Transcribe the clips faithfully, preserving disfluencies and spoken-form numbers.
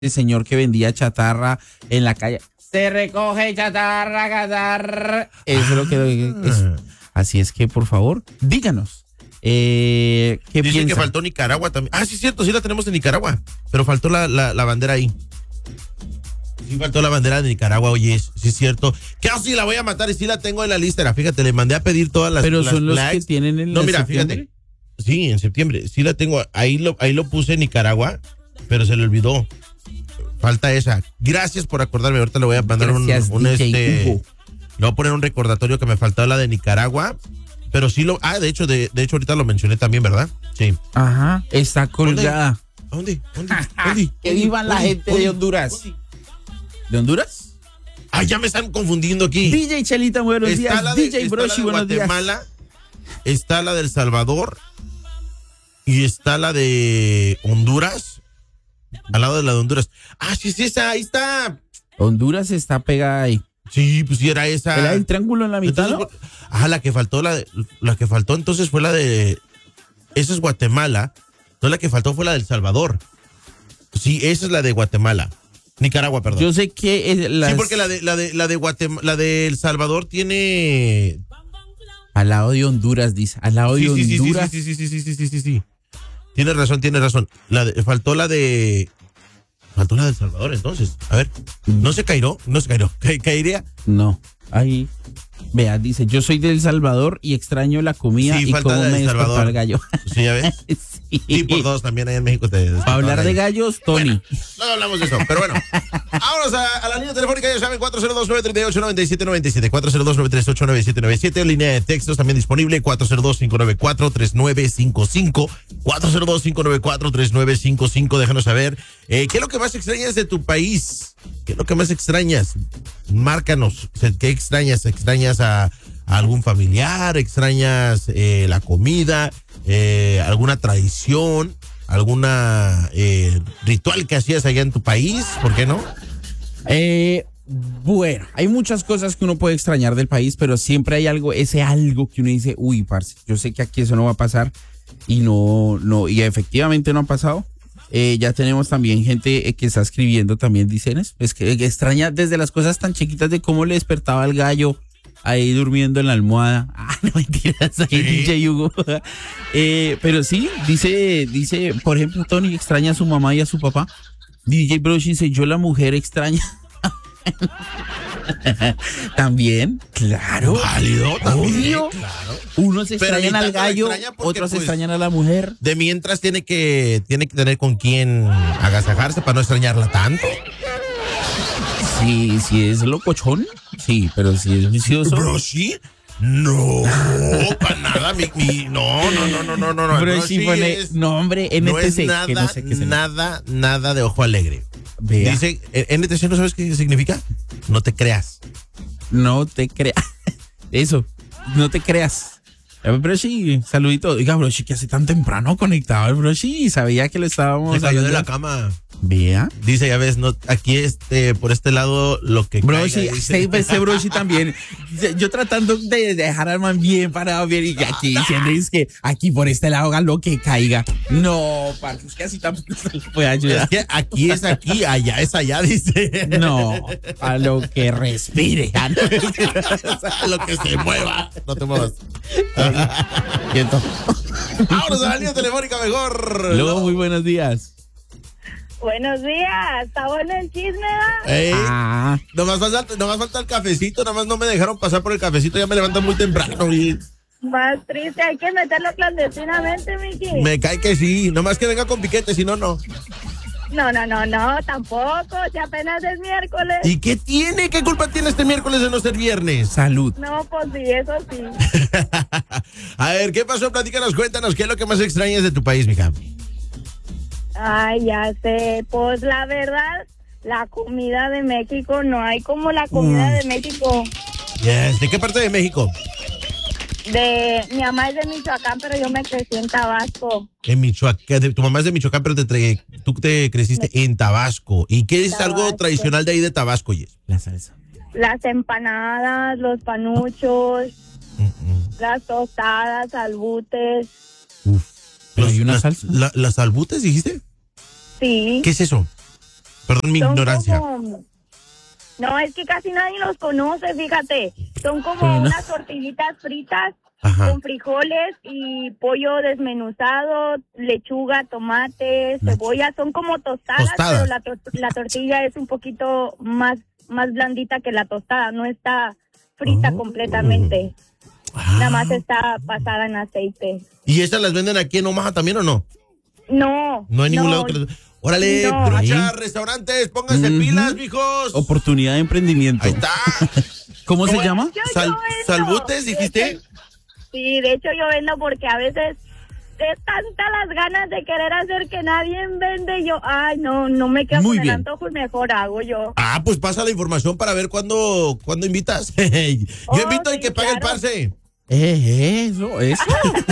el señor que vendía chatarra en la calle. Se recoge chatarra, chatarra. Eso es lo que es. Así es que, por favor, díganos. Eh, ¿qué Dice piensan? que faltó Nicaragua también. Ah, sí, es cierto, sí la tenemos en Nicaragua. Pero faltó la, la, la bandera ahí. Sí faltó la bandera de Nicaragua, oye, sí es cierto. ¿Qué así la voy a matar? Y sí la tengo en la lista. Era, fíjate, le mandé a pedir todas las. Pero las son los flags. que tienen en No, mira, septiembre. fíjate. Sí, en septiembre. Sí la tengo. Ahí lo, ahí lo puse en Nicaragua, pero se le olvidó. Falta esa. Gracias por acordarme. Ahorita le voy a mandar Gracias, un, un D J este. Hugo. Le voy a poner un recordatorio que me faltó la de Nicaragua. Pero sí lo. Ah, de hecho, de, de hecho, ahorita lo mencioné también, ¿verdad? Sí. Ajá, está colgada. ¿Dónde? ¿Dónde? ¿Dónde? Que vivan la gente de Honduras. ¿De Honduras? Ah, ya me están confundiendo aquí. D J Chelita, buenos Está días. la de, D J está Broshi, la de buenos días. Guatemala, está la del Salvador y está la de Honduras. Al lado de la de Honduras. Ah, sí, sí, esa, ahí está. Honduras está pegada ahí. Sí, pues sí, era esa. ¿Era el triángulo en la mitad? Entonces, ¿no? ah, la que faltó, la, de, la que faltó entonces fue la de. Esa es Guatemala. Entonces la que faltó fue la del Salvador. Sí, esa es la de Guatemala. Nicaragua, perdón. Yo sé que es las... Sí, porque la de la de la de Guatemala, la de El Salvador tiene. Al lado de Honduras, dice. Al lado de Sí, sí, sí, Honduras. sí, sí, sí, sí, sí, sí, sí, sí. Tienes razón, tienes razón. La de, faltó la de. Faltó la de El Salvador, entonces. A ver. ¿No se cairó? No se cairó. ¿Ca- ¿Caería? No. Ahí. Vea, dice, yo soy de El Salvador y extraño la comida Sí, y falta cómo la de me El despertó Salvador. el gallo. Sí, ya ves. Sí. Sí, por dos también allá en México te. Para hablar de gallos, Tony. Bueno, no hablamos de eso, pero bueno. Vámonos a, a la línea telefónica, ya saben, cuatro cero dos, nueve tres ocho, nueve siete nueve siete, cuatro cero dos, nueve tres ocho, nueve siete nueve siete, línea de textos también disponible, cuatro cero dos, cinco nueve cuatro, tres nueve cinco cinco, cuatro cero dos, cinco nueve cuatro, tres nueve cinco cinco, déjanos saber, eh, ¿qué es lo que más extrañas de tu país? ¿Qué es lo que más extrañas? Márcanos, ¿qué extrañas? ¿Extrañas a, a algún familiar? ¿Extrañas eh, la comida? Eh, ¿Alguna tradición? ¿Alguna eh, ritual que hacías allá en tu país? ¿Por qué no? Eh, bueno, hay muchas cosas que uno puede extrañar del país, pero siempre hay algo, ese algo que uno dice, uy, parce, yo sé que aquí eso no va a pasar y no, no, y efectivamente no ha pasado. Eh, ya tenemos también gente eh, que está escribiendo también, dicen eso, es que, que extraña desde las cosas tan chiquitas de cómo le despertaba el gallo ahí durmiendo en la almohada. Ah, no mentiras, ahí Sí. D J Hugo. eh, pero sí, dice, dice, por ejemplo, Tony extraña a su mamá y a su papá. D J Broshi dice, yo la mujer extraña. También, claro. Válido, también, Obvio. claro. Unos Pero extrañan ni al tanto la gallo, extraña porque, otros pues, extrañan a la mujer. De mientras tiene que, tiene que tener con quién agasajarse para no extrañarla tanto. Sí, si es locochón, sí, pero si es vicioso. ¿Broshi? No, para nada, mi, mi- no, no, no, no, no, no, no. Broshi Broshi pone es- nombre no es N T C, nada, que no sé qué es. nada, nada de ojo alegre. Vea. Dice, eh, N T C, ¿no sabes qué significa? No te creas. No te creas. Eso, no te creas. Broshi, saludito. Oiga, Broshi, que hace tan temprano conectado el Broshi, sabía que lo estábamos Se cayó de hablando. la cama. Vea. Dice, ya ves, no, aquí este, por este lado, lo que Broshi, caiga, dice. este, este Broshi también. Yo tratando de dejar al man bien parado, bien, y aquí diciendo es que aquí por este lado haga lo que caiga. No, parce, es que así tampoco se le puede ayudar. Es que aquí es aquí, allá es allá, dice. No, a lo que respire. Ah, no. Lo que se mueva. No te muevas. Quieto. Vámonos a la línea telefónica mejor. Luego, muy buenos días. Buenos días, está bueno el chisme, ¿verdad? Ey, Ah, nomás, falta, nomás falta el cafecito, nomás no me dejaron pasar por el cafecito, ya me levantan muy temprano. Y Más triste, hay que meterlo clandestinamente, Miki. me cae que sí, nomás que venga con piquete, si no, no. No, no, no, no, tampoco, si apenas es miércoles. ¿Y qué tiene? ¿Qué culpa tiene este miércoles de no ser viernes? salud. No, pues sí, eso sí. A ver, ¿qué pasó? Platícanos, cuéntanos, ¿qué es lo que más extrañas de tu país, mija? Ay, ya sé, pues la verdad, la comida de México, no hay como la comida Mm. de México. Yes. ¿De qué parte de México? De, mi mamá es de Michoacán, pero yo me crecí en Tabasco. En Michoacán. De- Tu mamá es de Michoacán, pero te tra- tú te creciste en Tabasco. ¿Y qué es algo Tabasco. tradicional de ahí de Tabasco, Yes? La salsa. Las empanadas, los panuchos, Mm, mm. las tostadas, albutes. Uf. ¿Pero Los- hay una las- salsa? la- ¿Las albutes, dijiste? Sí. ¿Qué es eso? Perdón mi Son ignorancia. como- No, es que casi nadie los conoce, fíjate. Son como Bueno. unas tortillitas fritas Ajá. con frijoles y pollo desmenuzado, lechuga, tomate, cebolla. Son como tostadas, Tostadas. pero la, tor- la tortilla es un poquito más, más blandita que la tostada. No está frita Oh. completamente. Ah. Nada más está pasada en aceite. ¿Y esas las venden aquí en Omaha también o no? No. No hay ningún lado que las... Órale, No. trucha, Ahí. restaurantes, pónganse Ujú. pilas, mijos. Oportunidad de emprendimiento. Ahí está. ¿Cómo se llama? Yo- yo Sal- vendo. ¿Salbutes, dijiste? Sí, de hecho yo vendo porque a veces de tantas las ganas de querer hacer que nadie vende, yo, ay, no, no me quedo Muy con bien. el antojo y mejor hago yo. Ah, pues pasa la información para ver cuándo, cuándo invitas. Yo Oh, invito al sí, que pague el claro. parce. Eh, eso, eso.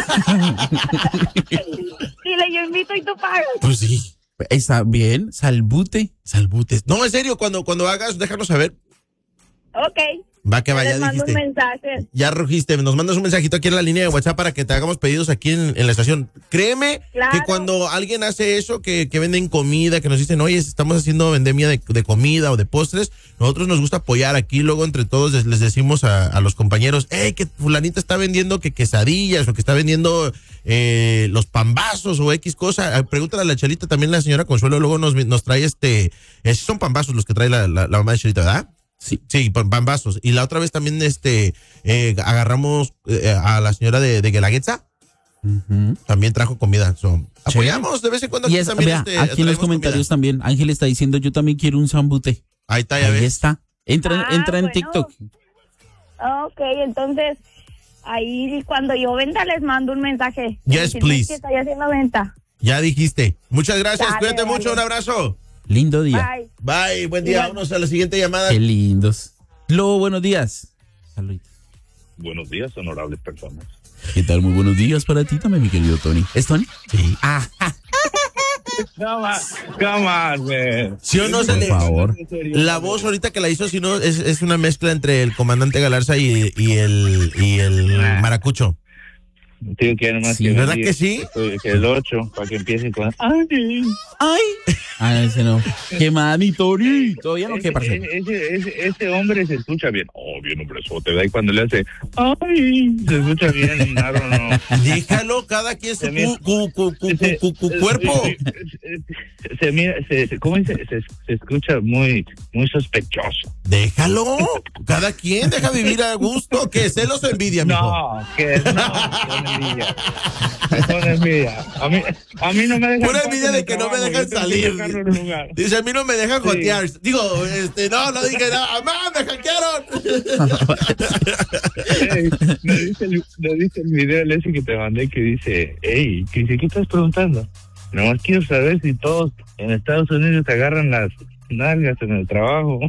Dile, yo invito y tú pagas. Pues sí. Está bien, salbute. Salbutes. No, en serio, cuando, cuando hagas, déjanos saber. Ok. Va que vaya, Les mando un dijiste. mensaje. Ya rugiste, nos mandas un mensajito aquí en la línea de WhatsApp para que te hagamos pedidos aquí en, en la estación. Créeme Claro. que cuando alguien hace eso, que, que venden comida, que nos dicen, oye, estamos haciendo vendemia de, de comida o de postres, nosotros nos gusta apoyar aquí. Luego entre todos les, les decimos a, a los compañeros, hey, que fulanita está vendiendo que quesadillas o que está vendiendo eh, los pambazos o X cosa. Pregúntale a la Chelita, también la señora Consuelo luego nos, nos trae este, eh, son pambazos los que trae la, la, la mamá de Chelita, ¿verdad? Sí. Sí, pambazos. Y la otra vez también este eh, agarramos eh, a la señora de, de Guelaguetza. Ujú. También trajo comida. So, apoyamos de vez en cuando. Y aquí es, también, vea, este, aquí en los traemos comentarios comida. también, Ángel está diciendo, yo también quiero un sambute. Ahí está, ya Ahí ves. está. Entra, Ah, entra en bueno. TikTok. Ok, entonces, ahí cuando yo venda les mando un mensaje. Yes, Decirles please. que estoy haciendo venta. Ya dijiste. Muchas gracias. Dale, Cuídate dale. mucho. Un abrazo. Lindo día. Bye. Bye. Buen día. Igual. Vámonos a la siguiente llamada. Qué lindos. Lobo, buenos días. Saluditos. Buenos días, honorables personas. ¿Qué tal? Muy buenos días para ti también, mi querido Tony. ¿Es Tony? Sí. Ah, Come on, come on, man. ¿Sí o no? Se por le- favor. La voz ahorita que la hizo, si no, es, es una mezcla entre el comandante Galarza y, y el, y el maracucho. Tío, que nomás Sí, que ¿verdad me que diga sí? Que que el ocho, para que empiecen con... ¡Ay! ay. Ah, ese no. ¿Qué más, mi Tony? ¿Todavía no qué, Ese, parcero? ese, ese, ese hombre se escucha bien. Oh, bien hombrezote, ¿verdad? Y cuando le hace... ¡Ay! Se escucha bien, claro, no. Déjalo, cada quien su Se mira- cu, cu, cu, cu, Ese- cu, cu- cuerpo. Se, se, se mira, se, se- ¿cómo dice? Se, se escucha muy, muy sospechoso. Déjalo. Cada quien deja vivir a gusto. Que celos o envidia, mijo. No, que no, con envidia. Con envidia. A mí, a mí no me dejan. Pura en paz envidia en de el que no me trabajo, dejan yo tengo que salir. sacarlo del lugar. Dice, a mí no me dejan Sí. jotear. Digo, este, no, no dije nada. ¡Mamá, me hackearon! Ey, me dice el, me dice el video el ese que te mandé que dice, hey, que dice, ¿qué estás preguntando? Nomás quiero saber si todos en Estados Unidos te agarran las nalgas en el trabajo.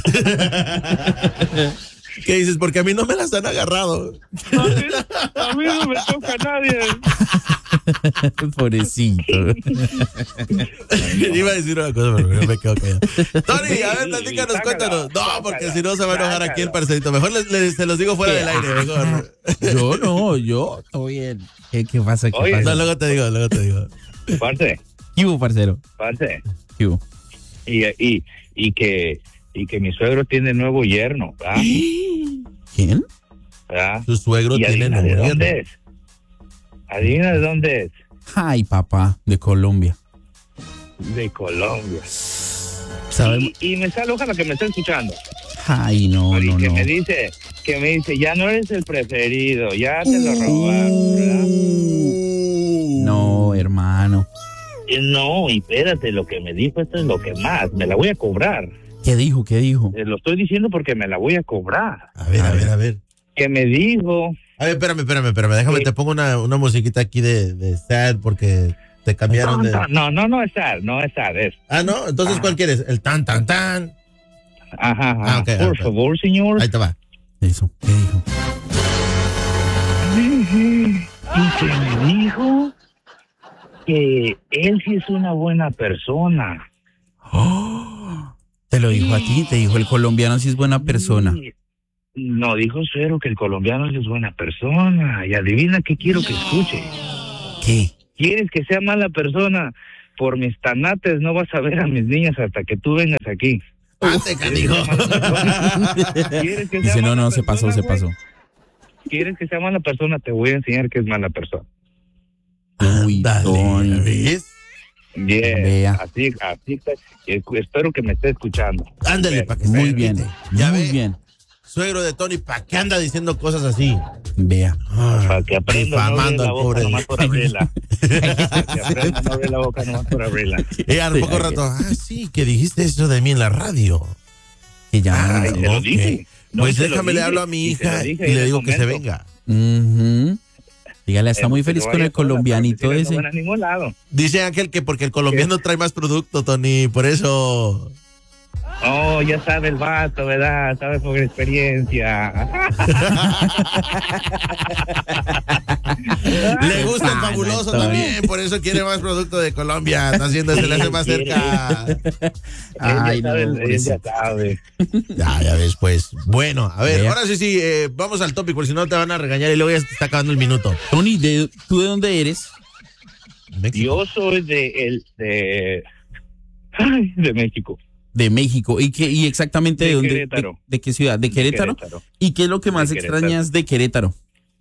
¿Qué dices? Porque a mí no me las han agarrado. A mí, a mí no me toca a nadie. Pobrecito. Iba a decir una cosa, pero me quedo callado. Tony, a ver, platícanos, Sácala, cuéntanos. No, sácala, porque si no se va a enojar aquí el sácala. parcerito. Mejor les, les- se los digo fuera del aire, mejor. Yo no, yo, todo bien. ¿Qué, qué pasa? ¿Qué Oye, No, pasa? luego te digo, luego te digo. Parce, ¿Qué hubo, parcero? parce. ¿Qué hubo? Y, y, y que y que mi suegro tiene nuevo yerno, ¿verdad? ¿Quién? ¿verdad? Su suegro Y tiene adivina de novia. dónde es. Adivina de dónde es. Ay, papá, de Colombia. De Colombia. ¿Sabemos? Y, y me sale, ojalá que me esté escuchando. Ay, no, y no, que no. me dice, que me dice, ya no eres el preferido, ya te lo robaron, ¿verdad? No, hermano. Y no, y espérate, lo que me dijo, esto es lo que más, me la voy a cobrar. ¿Qué dijo? ¿Qué dijo? Eh, lo estoy diciendo porque me la voy a cobrar. A ver, a ver, a ver. Que me dijo, A ver, espérame, espérame, espérame. Déjame, Sí. te pongo una, una musiquita aquí de, de sad porque te cambiaron no, de... no, no, no, no es sad, no es sad, es. Ah, ¿no? Entonces, Ah. ¿cuál quieres? El tan, tan, tan. Ajá, ajá. Ah, ok, Por ok. favor, señor. Ahí te va. Eso, ¿qué dijo? Y que me dijo que él sí es una buena persona. ¡Oh! Te lo dijo a ti, te dijo el colombiano si es buena persona. Sí. No, dijo Cero que el colombiano sí es buena persona. Y adivina qué quiero que escuche. ¿Qué? ¿Quieres que sea mala persona? por mis tanates no vas a ver a mis niñas hasta que tú vengas aquí. Ande, canijo. ¿Quieres que sea Dice, no, mala no, se pasó, persona, se güey? pasó. ¿Quieres que sea mala persona? Te voy a enseñar que es mala persona. Uy, Tony. Ándale, ¿ves? Bien, Vea. así, así, está. Eh, espero que me esté escuchando. Ándale, para que se Muy bien, irrite. Ya muy ve, bien. suegro de Tony, ¿para qué anda diciendo cosas así? Vea. Para que aprenda a no abrir Difamando la al boca pobre. nomás por abrirla. Para que aprenda a no abrir la boca nomás por abrirla. Y al Sí, poco hay rato, ah, sí, que dijiste eso de mí en la radio. Que ya. Ay, te lo ok. dije. No, Pues te lo déjame le dije. hablo a mi Y te lo hija y dije en le el digo que se momento. venga. Ujú. Dígale, está Eh, muy que feliz se con vaya el sola, colombianito porque si ese. no, no van a ningún lado. Dice Ángel que porque el colombiano trae más producto, Tony, por eso. Oh, ya sabe el vato, ¿verdad? Sabe por experiencia. Le gusta el pana, fabuloso Tony. también, por eso quiere más producto de Colombia. Está haciendo, se le hace más cerca. Ay, Él no, ya sabe, él pobrecito. ya sabe. Ya, ya ves, pues. Bueno, a ver, Vea. ahora sí, sí, eh, vamos al tópico, porque si no te van a regañar y luego ya se está acabando el minuto. Tony, ¿de- ¿tú de dónde eres? Yo soy de el de ay, de México. De México. ¿Y qué, y exactamente de, De dónde? Querétaro. De, de qué ciudad? ¿De Querétaro? Querétaro. ¿Y qué es lo que más De Querétaro. extrañas de Querétaro?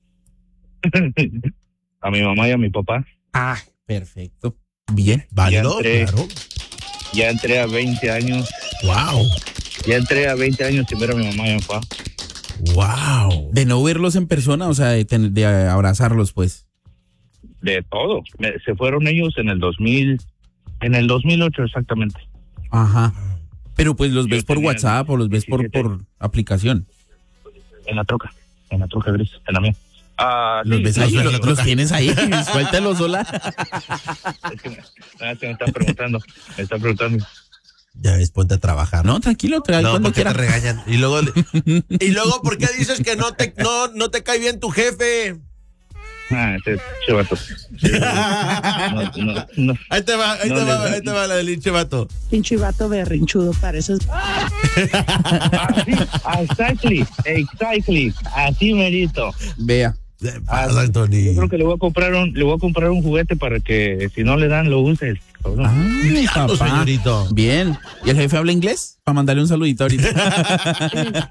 A mi mamá y a mi papá. Ah, perfecto. Bien. ¿Válido? Ya entré. Claro. Ya entré a veinte años. Wow. Ya entré a veinte años sin ver a mi mamá y a mi papá. Wow. De no verlos en persona, o sea, de, tener- de abrazarlos, pues. De todo. Me- se fueron ellos en el dos mil, en el dos mil ocho exactamente. Ajá. Pero pues los Yo ves por tenía WhatsApp o los ves por, diecisiete. por aplicación. En la troca. En la troca gris. En la mía. Ah, Los sí, ves sí, ahí, sí, los, sí, los tienes ahí. Suéltalos sola. Es que me, ah, es que me están preguntando. Me están preguntando. Ya ves, ponte a trabajar. No, tranquilo, trae No, cuando porque quiera. te regañan. Y luego, y luego, ¿por qué dices que no te, no, no te cae bien tu jefe? Ah, ese chivato. No, no, no. Ahí te va, ahí No te le va, da. ahí te va la del hinche vato. Pinche vato berrinchudo, pareces. Ah, sí, exactly, exactly, así merito. Vea. ¿Qué pasa, Yo Tony? creo que le voy a comprar un, le voy a comprar un juguete para que si no le dan lo uses. cabrón. Ay, Diablo, papá. señorito. Bien. ¿Y el jefe habla inglés? Para mandarle un saludito ahorita.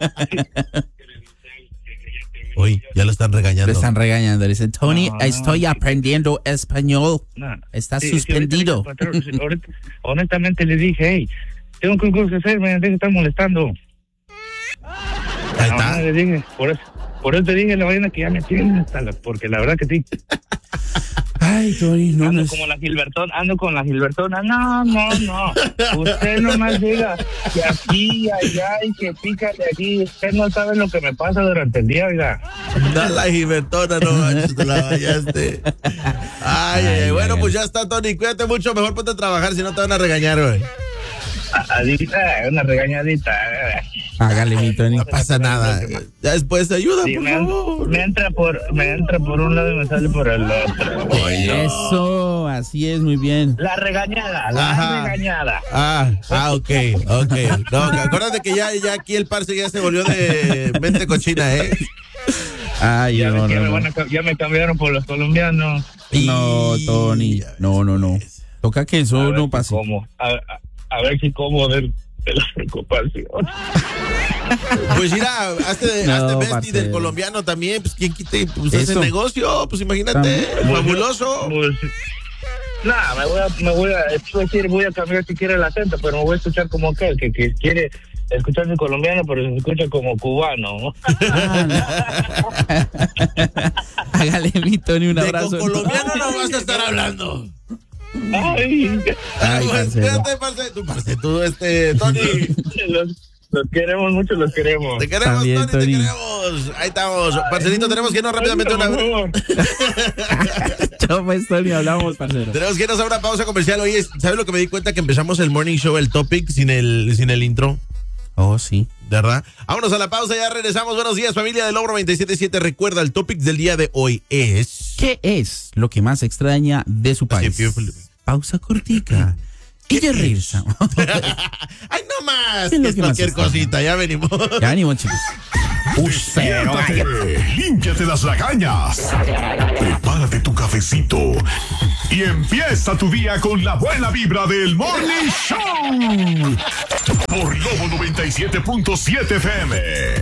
Uy, ya lo están regañando. Le están regañando. Le dicen, Tony, No, no. estoy aprendiendo español. No. Está Sí, sí, suspendido. ahorita le- patrón, ahorita- honestamente le dije, hey, tengo que cosas que hacer, me deja de estar molestando. Ahí No, está. no, le dije, por eso, por eso te dije la vaina que ya me tienen hasta la- porque la verdad que sí. Ay, Tony, no, no Ando es... como la Gilbertona, ando con la Gilbertona. No, no, no. Usted nomás diga que aquí y allá y que pícale aquí. Usted no sabe lo que me pasa durante el día, oiga. Da la Gilbertona, no manches, te la vallaste. Ay, ay, ay. Bueno, ay, pues ya está, Tony. Cuídate mucho. Mejor ponte a trabajar, si no te van a regañar, güey. Adita, una regañadita. Hágale, mi Tony. No pasa nada. Ya después te ayuda, Sí, por me, en- favor. me entra por, me entra por un lado y me sale por el otro. Eso, así es, muy bien. La regañada, la Ajá. regañada. Ah, ah, ok, ok. No, acuérdate que ya, ya aquí el parce ya se volvió de mente cochina, ¿eh? Ay, Ya, ves no, que no, me no. van a ca- ya me cambiaron por los colombianos. No, Tony. No, no, no. Toca que A eso ver no si pase. como, a, a- a ver si como de, de la preocupación. Pues mira, hazte, No, hazte bestie parcero. del colombiano también, pues quién quite, pues Eso. ese negocio, pues imagínate, También. fabuloso. Pues, nada, me voy a, me voy a, es decir, voy a cambiar si quiere el acento, pero me voy a escuchar como aquel que, que quiere escucharse colombiano, pero se escucha como cubano. Hágale, mi Tony, un De abrazo. con colombiano no vas a estar hablando. Ay, Ay, Pues, parcero. cuídate, parce, tú, parce, tú, este, Tony, los, los queremos mucho, los queremos. te queremos, También, Tony, te Tony. queremos. Ahí estamos, parcerito, tenemos que irnos rápidamente a Por una... favor. Chao, pues, Tony, hablamos, parcero. Tenemos que irnos a una pausa comercial. Oye, ¿sabes lo que me di cuenta? Que empezamos el morning show, el topic, sin el, sin el intro. Oh, sí. ¿Verdad? Vámonos a la pausa, ya regresamos. Buenos días, familia del Logro noventa y siete punto siete. Recuerda, el topic del día de hoy es... ¿Qué es lo que más extraña de su país? Así, Felipe. Pausa cortica. Y ya regresamos. ¡Ay, no más! ¿Qué es lo Que es que más cualquier extraña? cosita, ya venimos. Ya venimos, chicos. Siéntate, límpiate las lagañas, prepárate tu cafecito Y empieza tu día con la buena vibra del Morning Show. Por Lobo noventa y siete punto siete F M.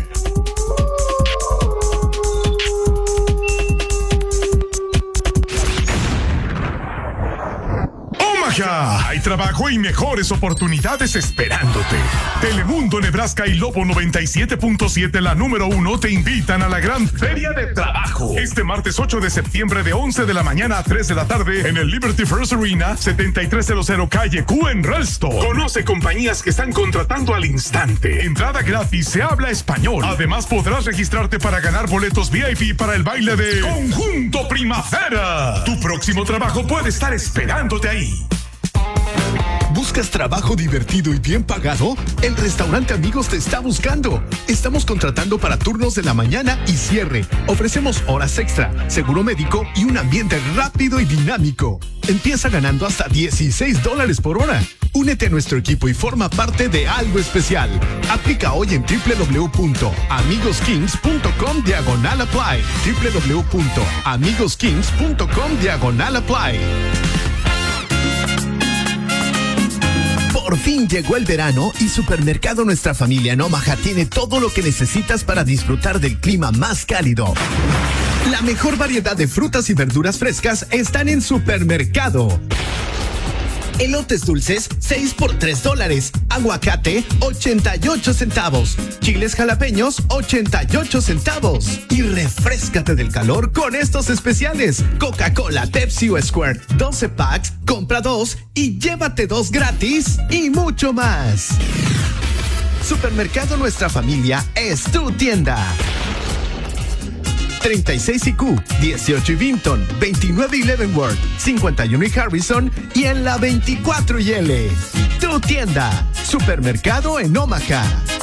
Hay trabajo y mejores oportunidades esperándote. Telemundo, Nebraska y Lobo noventa y siete punto siete, la número uno, te invitan a la gran Feria de Trabajo. Este martes ocho de septiembre de once de la mañana a tres de la tarde en el Liberty First Arena, setenta y tres cero cero calle Q en Ralston. Conoce compañías que están contratando al instante. Entrada gratis, se habla español. Además podrás registrarte para ganar boletos V I P para el baile de Conjunto Primavera. Tu próximo trabajo puede estar esperándote ahí. ¿Buscas trabajo divertido y bien pagado? El Restaurante Amigos te está buscando. Estamos contratando para turnos de la mañana y cierre. Ofrecemos horas extra, seguro médico y un ambiente rápido y dinámico. Empieza ganando hasta dieciséis dólares por hora. Únete a nuestro equipo y forma parte de algo especial. Aplica hoy en doble u doble u doble u punto amigos kings punto com diagonal apply. doble u doble u doble u punto amigos kings punto com diagonal apply. Por fin llegó el verano y Supermercado Nuestra Familia en Omaha tiene todo lo que necesitas para disfrutar del clima más cálido. La mejor variedad de frutas y verduras frescas están en Supermercado. Elotes dulces, seis por tres dólares. Aguacate, ochenta y ocho centavos. Chiles jalapeños, ochenta y ocho centavos. Y refréscate del calor con estos especiales. Coca-Cola, Pepsi o Squirt, doce packs, compra dos y llévate dos gratis y mucho más. Supermercado Nuestra Familia es tu tienda. treinta y seis y Q, dieciocho y Vinton, veintinueve y Leavenworth, cincuenta y uno y Harrison y en la veinticuatro y L. Tu tienda, Supermercado en Omaha.